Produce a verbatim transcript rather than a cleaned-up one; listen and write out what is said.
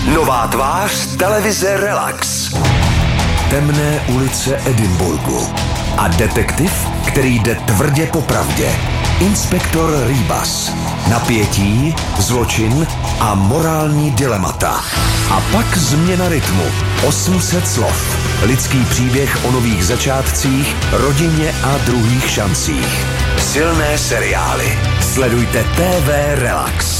Nová tvář televize Relax. Temné ulice Edinburghu. A detektiv, který jde tvrdě po pravdě. Inspektor Rebus. Napětí, zločin a morální dilemata. A pak změna rytmu. osm set slov. Lidský příběh o nových začátcích, rodině a druhých šancích. Silné seriály. Sledujte T V Relax.